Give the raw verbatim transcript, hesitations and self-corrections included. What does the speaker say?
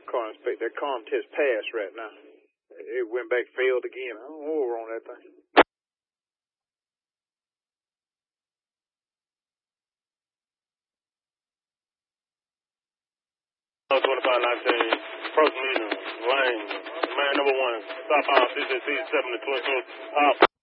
car inspect. That calm test passed right now. It went back, failed again. I don't know what wrong with that thing. twenty-five nineteen, approach meter, lane, man number one, stop out, C C C seven to twenty-two,